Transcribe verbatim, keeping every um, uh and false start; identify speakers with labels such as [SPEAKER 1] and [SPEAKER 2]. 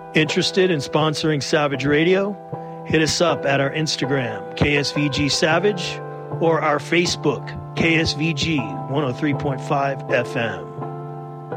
[SPEAKER 1] Interested in sponsoring Savage Radio? Hit us up at our Instagram, K S V G Savage, or our Facebook, K S V G one oh three point five F M.